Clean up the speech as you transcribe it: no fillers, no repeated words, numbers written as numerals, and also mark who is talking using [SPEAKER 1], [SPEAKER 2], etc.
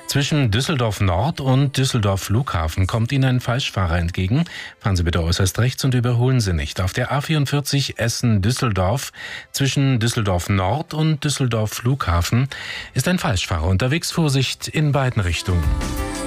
[SPEAKER 1] Zwischen Düsseldorf Nord und Düsseldorf Flughafen kommt Ihnen ein Falschfahrer entgegen. Fahren Sie bitte äußerst rechts und überholen Sie nicht. Auf der A44 Essen-Düsseldorf zwischen Düsseldorf Nord und Düsseldorf Flughafen ist ein Falschfahrer unterwegs. Vorsicht in beiden Richtungen.